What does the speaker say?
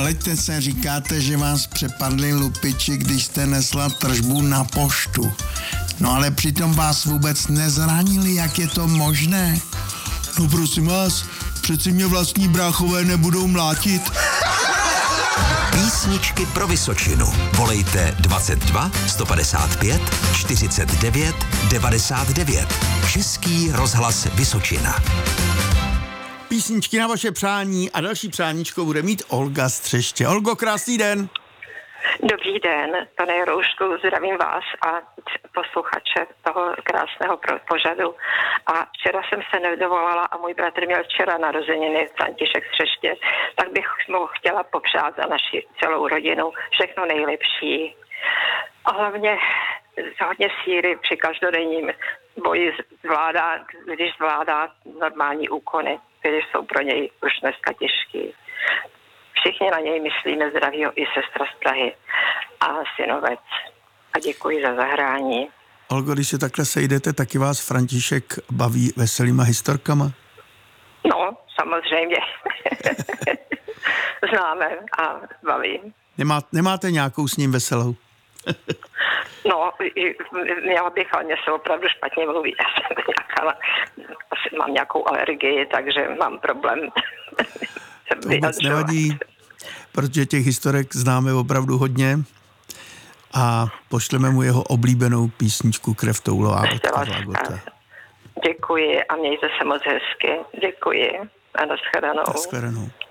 Heleďte se, říkáte, že vás přepadli lupiči, když jste nesla tržbu na poštu. No ale přitom vás vůbec nezranili, jak je to možné? No prosím vás, přeci mě vlastní bráchové nebudou mlátit. Písničky pro Vysočinu. Volejte 22 155 49 99. Český rozhlas Vysočina. Písničky na vaše přání a další přáníčko bude mít Olga z Třeště. Olgo, krásný den. Dobrý den, pane Roušku, zdravím vás a posluchače toho krásného pořadu. A včera jsem se nedovolala a můj bratr měl včera narozeniny, František z Třeště, tak bych mu chtěla popřát za naši celou rodinu všechno nejlepší. A hlavně hodně síly při každodenním boji když zvládá normální úkony, které jsou pro něj už dneska těžké. Všichni na něj myslíme, zdravýho i sestra z Prahy a synovec. A děkuji za zahrání. Olgo, když se takhle sejdete, taky vás František baví veselýma historkama? No, samozřejmě. Známe a baví. Nemáte nějakou s ním veselou? No, měla bych, ale mě se opravdu špatně mluví. Já jsem mám nějakou alergii, takže mám problém. To vůbec nevadí, protože těch historek známe opravdu hodně a pošleme mu jeho oblíbenou písničku Krev toulová od Karla Gotta. Děkuji a mějte se moc hezky. Děkuji a nashledanou. Nashledanou.